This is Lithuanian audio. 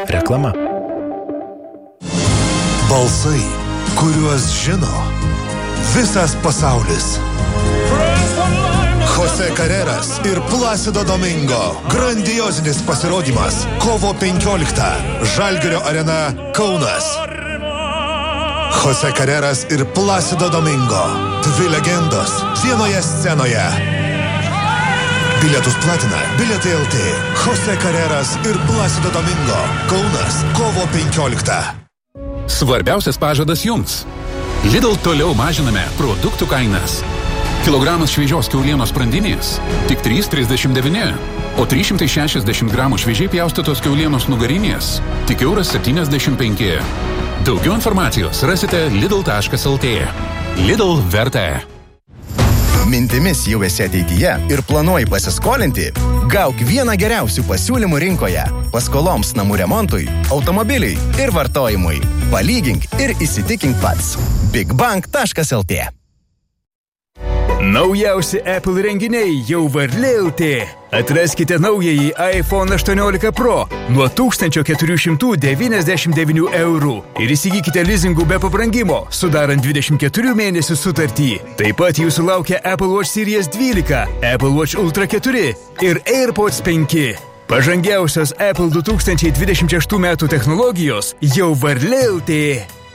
Reklama. Balsai, kuriuos žino visas pasaulis. Jose Carreras ir Placido Domingo. Grandiozinis pasirodymas. Kovo 15. Žalgirio arena, Kaunas. Jose Carreras ir Placido Domingo. Dvi legendos vienoje scenoje. Bilietus platina Bilietai LT. Jose Carreras ir Placido Domingo. Kaunas. Kovo 15. Svarbiausias pažadas jums. Lidl toliau mažiname produktų kainas. Kilogramas šviežios kiaulienos sprandinės tik 3,39, o 360 gramų šviežiai pjaustytos kiaulienos nugarinės tik €1,75. Daugiau informacijos rasite lidl.lt. Lidl verta. Mintimis jau esi ateityje ir planuoji pasiskolinti? Gauk vieną geriausių pasiūlymų rinkoje. Paskoloms namų remontui, automobiliui ir vartojimui. Palygink ir įsitikink pats. bigbank.lt. Naujausi Apple renginiai jau varlėlti. Atraskite naująjį iPhone 18 Pro nuo 1499 eurų ir įsigykite lizingų be pabrangimo, sudarant 24 mėnesių sutartį. Taip pat jūsų laukia Apple Watch Series 12, Apple Watch Ultra 4 ir AirPods 5. Pažangiausios Apple 2026 metų technologijos jau varlėlti.